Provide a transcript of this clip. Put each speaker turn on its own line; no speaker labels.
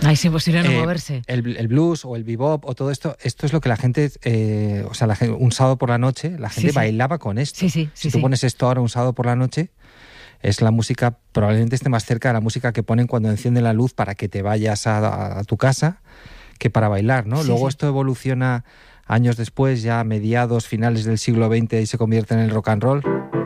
Es imposible no moverse.
El blues o el bebop o todo esto es lo que la gente, un sábado por la noche, la gente bailaba con esto. Si tú pones esto ahora un sábado por la noche, es la música, probablemente esté más cerca de la música que ponen cuando encienden la luz para que te vayas a tu casa, que para bailar, ¿no? Luego esto evoluciona años después, ya a mediados, finales del siglo XX, y se convierte en el rock and roll.